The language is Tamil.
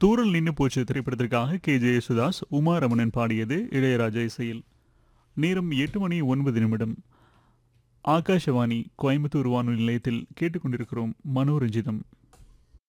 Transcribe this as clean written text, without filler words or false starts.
தூரல் நின்னு போச்சு திரைப்படத்திற்காக கே.ஜே. யேசுதாஸ், உமா ரமணன் பாடியது இளையராஜா இசையில். நேரம் 8:09. ஆகாஷவாணி கோயம்புத்தூர் வானொலி நிலையத்தில் கேட்டுக்கொண்டிருக்கிறோம் மனோரஞ்சிதம்.